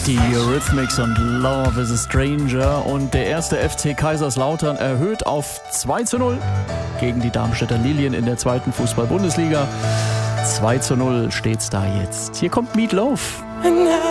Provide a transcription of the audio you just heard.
Die Eurythmics und Love is a Stranger und der erste FC Kaiserslautern erhöht auf 2:0 gegen die Darmstädter Lilien in der 2. Fußball-Bundesliga. 2:0 steht's da jetzt. Hier kommt Meat Loaf.